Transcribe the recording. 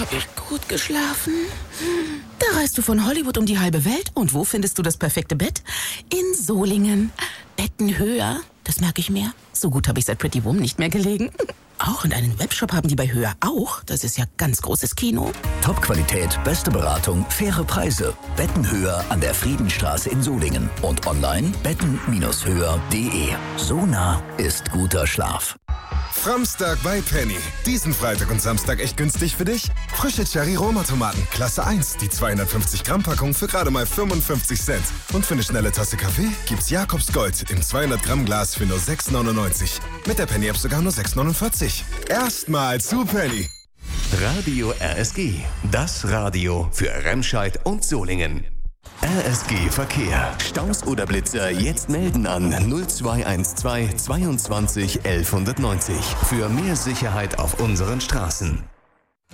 habe ich gut geschlafen. Da reist du von Hollywood um die halbe Welt. Und wo findest du das perfekte Bett? In Solingen. Betten höher, das merke ich mir. So gut habe ich seit Pretty Woman nicht mehr gelegen. Auch und einen Webshop haben die bei Höher auch. Das ist ja ganz großes Kino. Top-Qualität, beste Beratung, faire Preise. Betten höher an der Friedenstraße in Solingen. Und online betten-höher.de. So nah ist guter Schlaf. Framstag bei Penny. Diesen Freitag und Samstag echt günstig für dich. Frische Cherry-Roma-Tomaten, Klasse 1. Die 250-Gramm-Packung für gerade mal 55 Cent. Und für eine schnelle Tasse Kaffee gibt's Jakobs Gold im 200-Gramm-Glas für nur 6,99. Mit der Penny-App sogar nur 6,49. Erstmal zu Penny. Radio RSG. Das Radio für Remscheid und Solingen. RSG Verkehr. Staus oder Blitzer jetzt melden an 0212 22 1190. Für mehr Sicherheit auf unseren Straßen.